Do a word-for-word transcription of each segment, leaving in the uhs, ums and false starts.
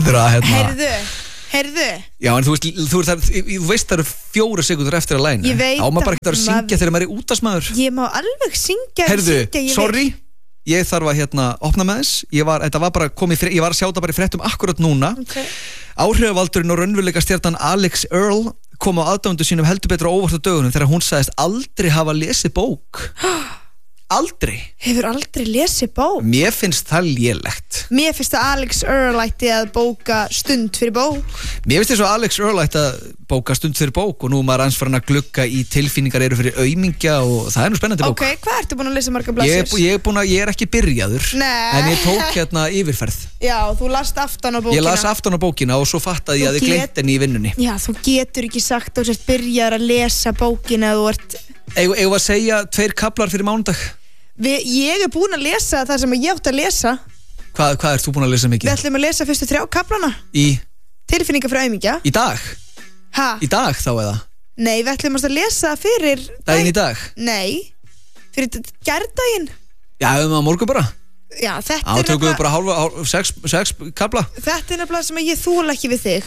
verður að hérna Heyrðu, heyrðu Já, en þú veist, þú, þú, þú veist það eru fjóra sekundur eftir að læna Ég veit Á maður bara ekki að syngja maður- þegar maður er útastmaður Ég má alveg syngja Heyrðu, syngja, ég sorry Ég þarf að hérna opna með þess Ég var, þetta var bara komið fyrir, ég var að sjá þetta bara í fréttum akkurat núna okay. Áhrifavaldurinn og raunveruleika stjarnan Alex Earl kom á aðdándu sínum heldur betur á óvart á dögunum þegar hún sagðist aldrei hafa lesið bók Aldrei Hefur aldrei lesið bók Mér finnst það lélegt Mér finnst að Alex Earl ætti að bóka stund fyrir bók Mér finnst þess að Alex Earl ætti að bóka stund fyrir bók og nú er maður ans farin að glugga í tilfinningar eru fyrir aumingja og það er nú spennandi bók Ok, hvað ertu búin að lesa marga Ég blaðsir? er, bú- ég, er búin að, ég er ekki byrjaður Nei. En ég tók hérna yfirferð Já, þú last aftan á bókina Ég las aftan á bókina og svo fattaði ég að Þú ég get- gleymt henni í vinnunni Já, þú getur ekki sagt að þú sért byrjar að lesa bókina þú ert Eigum eigum við að segja tveir kaplar fyrir mánudag Við, Ég er búin að lesa það sem ég átt að lesa Hvað, hvað ert þú búin að lesa Við mikið? ætlum að lesa fyrstu þrjá kaplana Í, Tilfinningar fyrir aumingja í dag? Ha? Í dag þá eða? Nei, við ætlum að lesa fyrir Daginn í dag? Nei, fyrir d- gærdaginn Já, um að morgun bara Já, þetta Á, er tökum við nefnilega bara hálfa, hálfa sex, sex kapla Þetta er nefnilega sem að ég þúla ekki við þig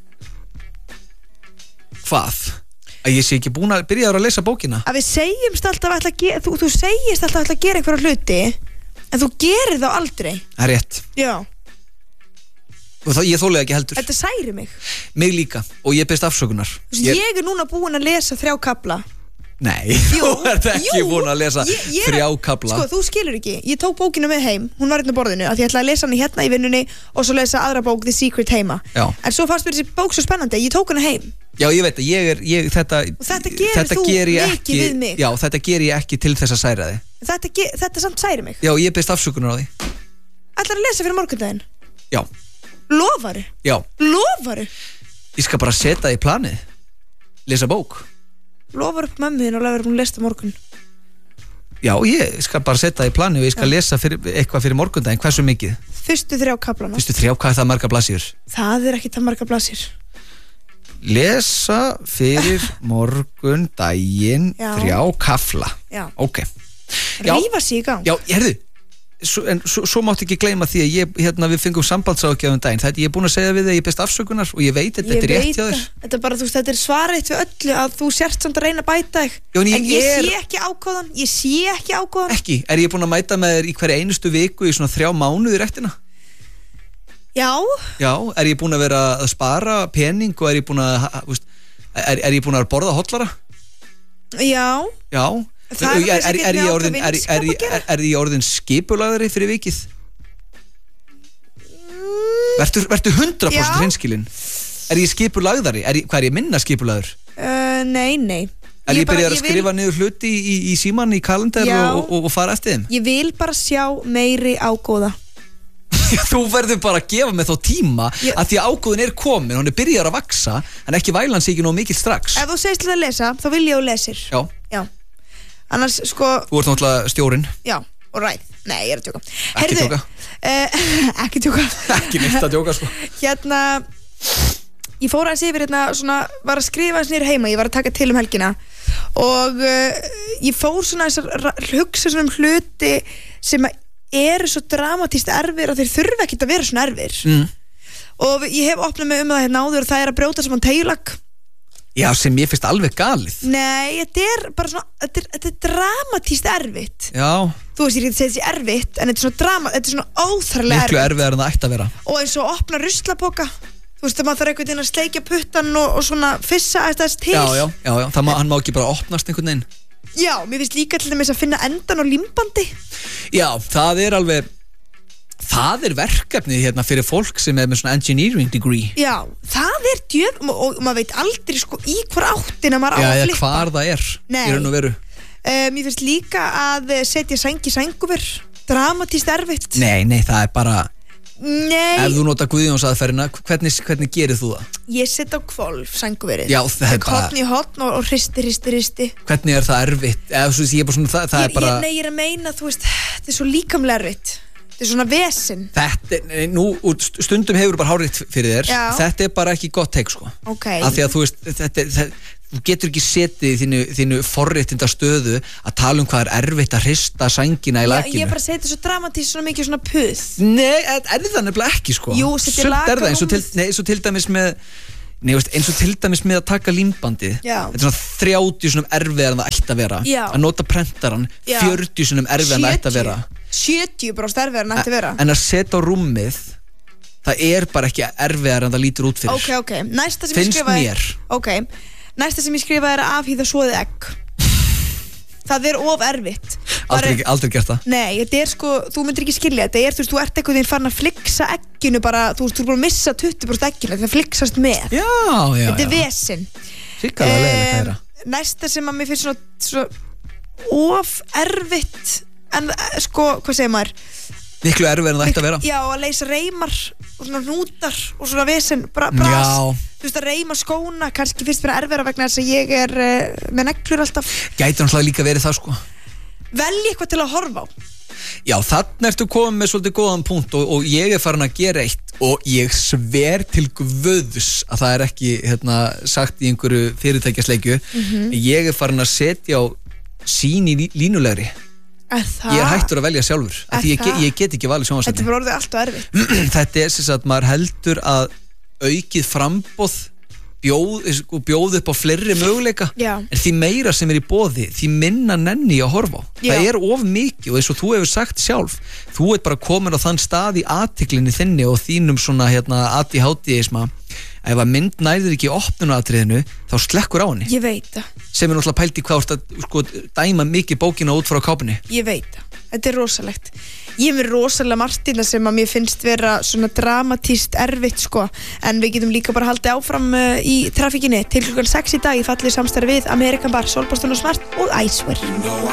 Hvað? Að ég sé ekki búin að byrja að lesa bókina? Að við segjumst alltaf að ætla að gera þú, þú segist alltaf að ætla að gera einhverja hluti En þú gerir þá aldrei Það er rétt Já, Og það, ég þólega ekki heldur þetta særi mig Mig líka Og ég byrst afsökunar Þú veist, Ég er núna búin að lesa þrjá kapla Nei, Jú, þú ert ekki jú, búin að lesa ég- ég- þrjá kapla Sko, þú skilur ekki, ég tók bókina með heim Hún var hérna á borðinu, af því ég ætlaði að lesa hana hérna í vinnunni Og svo lesa aðra bók, The Secret, heima Já. En svo fannst mér þessi bók svo spennandi, ég tók hana heim Já, ég veit að ég er ég, þetta, Og þetta gerir þú ger ég mikið ekki, við mig. Já, þetta ger ég ekki til þess að særa þig Þetta, ge- þetta samt særi mig Já, ég byrst afsökunar á því Ætlar að lesa fyrir morgundaginn Já, Lofaru, já lofaru Ég skal bara setja það í planið Lesa bók Lofar upp mömmu þín og lefur hún lesta morgun Já, ég skal bara setja það í planið Og ég skal lesa fyrir, eitthvað fyrir morgundaginn Hversu mikið? Fyrstu þrjá kaplana Fyrstu þrjá, hvað er það marga blaðsíður? Það er ekki það marga blaðsir Lesa fyrir morgundaginn Já. Þrjá kafla Já, Ok Já. rífa sig í gang Já, hérðu Svo, en svo, svo mátt ekki gleyma því að ég, hérna, við fengum sambandsáðgjöfum daginn þetta ég er búin að segja við þig að ég best afsökunar og ég veit að þetta Ég er rétt veit hjá það, þér þetta er bara, þú veist, þetta er svarið við öllu að þú sért samt að reyna að bæta þig Já, en ég En ég er- sé ekki ákváðan, ég sé ekki ákváðan ekki, er ég búin að mæta með þér í hverja einustu viku í svona þrjá mánuði réttina Já, já, er ég búin að vera að spara pening og er ég búin að ha- ha- veist, er, er ég búin að borða hotlara já já Það er er, er, kannski er, með ég ákveðin orðin, er, vinskap er, að er, gera. er, er ég orðin skipulagðari fyrir vikið vertu, vertu hundra prósent Já. hreinskilin er ég skipulagðari, er ég, hvað er ég minna skipulagður uh, Nei, nei er ég bara- byrjar að ég vil- skrifa niður hluti í, í, í síman, í kalendar Já. og, og, og fara eftir þeim Ég vil bara sjá meiri ágóða þú verður bara að gefa mig þá tíma Ég- að því að ágóðin er komin, hún er byrjar að vaksa en ekki vælan sig ekki nóg mikill strax Ef þú segist til að lesa, þá vil ég að þú lesir já, Já Annars, sko, þú ert náttúrulega stjórinn já, og ræð Nei, ég er að tjóka Ekki djóka. uh, Ekki tjóka ekki neitt að djóka sko Hérna Ég fór aðeins yfir hérna svona, var að skrifa aðeins niður heima, ég var að taka til um helgina og uh, ég fór svona þess að hugsa svona um hluti sem að eru svo dramatíst erfir og þeir þurfa ekki að vera svona erfir mm. og ég hef opnað mig um það hérna áður og það er að brjóta saman teyjulag. já, sem ég finnst alveg galið Nei, þetta er bara svona þetta er, þetta er dramatíst erfitt já, þú veist, ég er ekki að segja þetta sé erfitt en þetta er svona drama, þetta er svona óþarlega miklu erfitt erfiðar en það ætti að vera og eins og opna ruslapoka þú veist, það maður þarf einhvern veginn að sleikja puttan og, og svona fissa þess til já, já, já, já. Það má, hann má ekki bara opnast einhvern veginn Já, mér finnst líka til dæmis að finna endan á límbandi já, það er alveg það er verkefni hérna fyrir fólk sem er með svona engineering degree Já, það er djöf og, og maður veit aldrei sko í hver áttina maður á já, að eða flippa hvar það er Nei. í raun og veru uh, Mér finnst líka að setja sæng í sængufur dramatíst erfitt nei, nei, það er bara Nei, ef þú nota Guðjónsaðferðina, hvernig, hvernig gerir þú það? ég set á kvolf sængufurið Já, það er bara- Hotn í hotn og, og hristi, hristi, hristi Hvernig er það erfitt? Eða, svo, ég er bara svona, það, það ég, er bara ég, Nei, ég er að meina, þú veist, þetta er svo líkamlega erfitt þetta er svona vesen. Þetta, er- nú, stundum hefur bara hárið fyrir þér. Já. Þetta er bara ekki gott teik, sko. Ok. Af því að þú veist, þetta, þetta, þú getur ekki setið í þínu, þínu forréttinda stöðu að tala um hvað er erfitt að hrista sængina í Já, lakinu. ég bara segi þetta svo dramatískt, svona mikið svona puð. Nei, er er það nefnilega ekki, sko. Jú, setja Sumt lak á er það, eins og til, rúmið. nei, eins og til dæmis með Nei, veist, eins og til dæmis með að taka límbandið. Já. Þetta er svona þrjátíu sinnum erfiðar en það ætti að vera. Já. Að nota prentaran Já. fjörutíu sinnum erfiðar en það ætti að vera. sjötíu prósent erfiðar en ætti að vera. En að setja á rúmið, það er bara ekki erfiðar en það lítur út fyrir. Ok, ok, næsta sem ég Finnst skrifaði mér. Ok, næsta sem ég skrifaði er að afhýða svoðið egg. Það er of erfitt. Bara- Aldrei, aldrei gert það. Nei, þetta er sko, þú myndir ekki skilja þetta er, þú veist, þú ert einhvern veginn farin að fliksa egginu bara, þú veist, þú er bara að missa tuttugu prósent egginu, það fliksast með. Já, já, Þetta er já. vesen. Hrikalega leiðilegt að heyra. Næsta sem að mér finnst svona, svona of erfitt en eh, sko, hvað segir maður? Miklu erfiðar en það ætti að vera. Já, að leysa reymar og svona hnútar og svona vesen, bra, bras. Já. Þú veist, að reyma skóna, kannski fyrst fyrir erfiðara vegna þess að ég er uh, með neglur alltaf. Gæti náttúrulega líka verið það, sko. Velji eitthvað til að horfa á. Já, þarna ertu komið með svolítið góðan punkt og, og ég er farin að gera eitt og ég sver til guðs að það er ekki hérna, sagt í einhverju fyrirtækjasleikju. Mhm. Ég er farin að setja á sín í lí- línulegri. Er það? Ég er hættur að velja sjálfur af því ég, Er ge, það? ég get ekki valið Þetta er sjónvarpsefni. bara orðið alltaf erfitt. Þetta er sem sagt, maður heldur að aukið framboð bjóð, sko, bjóð upp á fleiri möguleika. Já. En því meira sem er í boði, því minna nenni ég að horfa á. Já. Það er of mikið og eins og þú hefur sagt sjálf, þú ert bara komin á þann stað í athyglinni þinni og þínum svona hérna A D H D-isma. Ef að mynd nærðir ekki í opnunaratriðinu, þá slekkur á henni. Ég veit það, Sem er náttúrulega pælt í hvað þú ert að sko, dæma mikið bókina út frá kápunni. ég veit það. Þetta er rosalegt. Ég er með rosalega Martina sem að mér finnst vera svona dramatíst erfitt sko. En við getum líka bara haldið áfram uh, í trafíkinni til klukkan sex í dag í fallið samstarfi við Amerikan Bar, Solboston og Smart og Icewear.